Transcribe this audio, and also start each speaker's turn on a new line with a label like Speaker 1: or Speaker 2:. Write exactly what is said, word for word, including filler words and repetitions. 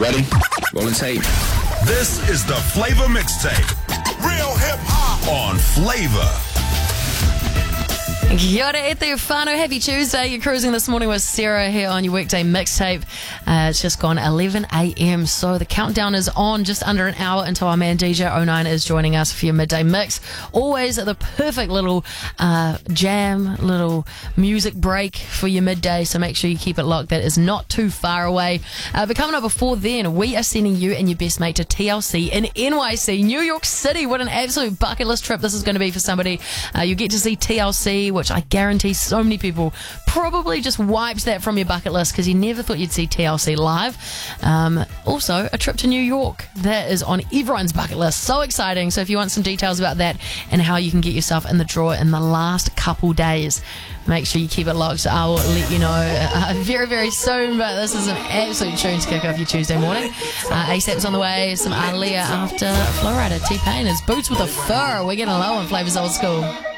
Speaker 1: Ready? Rolling tape.
Speaker 2: This is the Flavor Mixtape. Real hip hop on Flavor.
Speaker 3: Kia ora e te whānau. Happy Tuesday. You're cruising this morning with Sarah here on your weekday mixtape. Uh, it's just gone eleven a.m. So the countdown is on, just under an hour until our man D J oh nine is joining us for your midday mix. Always the perfect little uh, jam, little music break for your midday. So make sure you keep it locked. That is not too far away. Uh, but coming up before then, we are sending you and your best mate to T L C in N Y C, New York City. What an absolute bucket list trip this is going to be for somebody. Uh, you get to see T L C, which I guarantee so many people probably just wiped that from your bucket list because you never thought you'd see T L C live. Um, also, a trip to New York. That is on everyone's bucket list. So exciting. So if you want some details about that and how you can get yourself in the draw in the last couple days, make sure you keep it locked. I will let you know uh, very, very soon. But this is an absolute tune to kick off your Tuesday morning. Uh, ASAP's on the way. Some Aaliyah after Florida. T-Pain is Boots with a Fur. We're getting low on Flavor's Old School.